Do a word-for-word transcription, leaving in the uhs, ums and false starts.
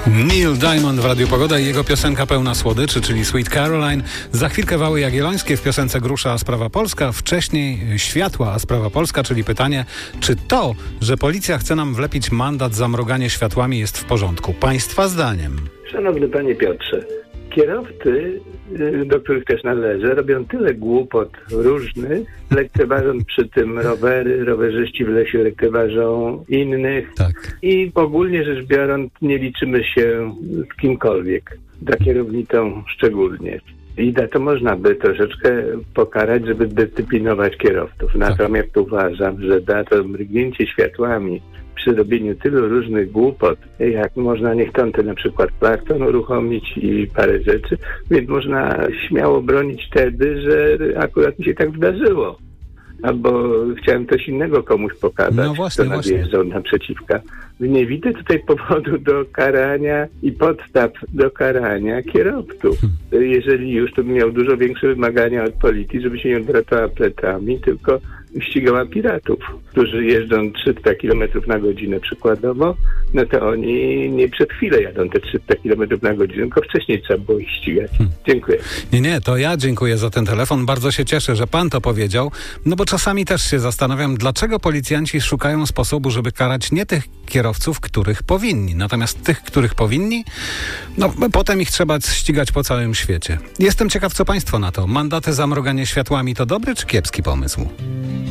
Neil Diamond w Radiu Pogoda i jego piosenka pełna słodyczy, czyli Sweet Caroline. Za chwilkę Wały Jagiellońskie w piosence Grusza, a sprawa polska. Wcześniej Światła, a sprawa polska, czyli pytanie, czy to, że policja chce nam wlepić mandat za mruganie światłami, jest w porządku? Państwa zdaniem. Szanowny panie Piotrze, kierowcy, do których też należę, robią tyle głupot różnych, lekceważąc przy tym rowery, rowerzyści w lesie lekceważą innych Tak. i ogólnie rzecz biorąc nie liczymy się z kimkolwiek, za kierownicą szczególnie. I za to można by troszeczkę pokarać, żeby dyscyplinować kierowców. Natomiast uważam, że za to mrygnięcie światłami przy robieniu tylu różnych głupot, jak można niechcący na przykład plakton uruchomić i parę rzeczy, więc można śmiało bronić wtedy, że akurat mi się tak wydarzyło. Albo chciałem coś innego komuś pokazać, no właśnie, kto nadjeżdżał naprzeciwka. Nie widzę tutaj powodu do karania i podstaw do karania kierowców. Jeżeli już, to bym miał dużo większe wymagania od policji, żeby się nie odwracała plecami, tylko ścigała piratów, którzy jeżdżą trzysta kilometrów na godzinę przykładowo, no to oni nie przed chwilę jadą te trzysta kilometrów na godzinę, tylko wcześniej trzeba było ich ścigać. Dziękuję. Nie, nie, to ja dziękuję za ten telefon. Bardzo się cieszę, że pan to powiedział, no bo czasami też się zastanawiam, dlaczego policjanci szukają sposobu, żeby karać nie tych kierowców, których powinni, natomiast tych, których powinni, no potem ich trzeba ścigać po całym świecie. Jestem ciekaw, co państwo na to. Mandaty za mruganie światłami to dobry czy kiepski pomysł?